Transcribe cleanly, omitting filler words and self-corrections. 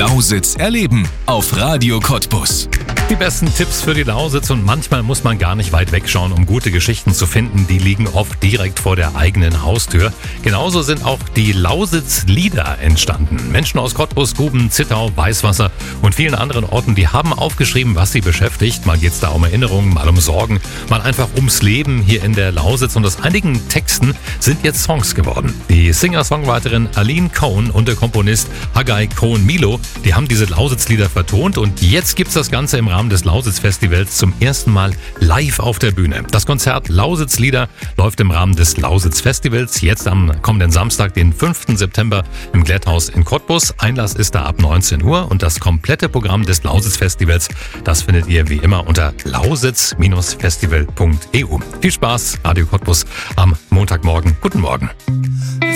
Lausitz erleben auf Radio Cottbus. Die besten Tipps für die Lausitz, und manchmal muss man gar nicht weit wegschauen, um gute Geschichten zu finden. Die liegen oft direkt vor der eigenen Haustür. Genauso sind auch die Lausitz-Lieder entstanden. Menschen aus Cottbus, Guben, Zittau, Weißwasser und vielen anderen Orten, die haben aufgeschrieben, was sie beschäftigt. Mal geht's da um Erinnerungen, mal um Sorgen, mal einfach ums Leben hier in der Lausitz. Und aus einigen Texten sind jetzt Songs geworden. Die Singer-Songwriterin Aline Cohn und der Komponist Haggai Cohn-Milo, die haben diese Lausitz-Lieder vertont, und jetzt gibt's das Ganze im Rahmen des Lausitz-Festivals zum ersten Mal live auf der Bühne. Das Konzert Lausitz-Lieder läuft im Rahmen des Lausitz-Festivals jetzt am kommenden Samstag, den 5. September im Glätthaus in Cottbus. Einlass ist da ab 19 Uhr, und das komplette Programm des Lausitz-Festivals, das findet ihr wie immer unter lausitz-festival.eu. Viel Spaß, Radio Cottbus am Montagmorgen. Guten Morgen.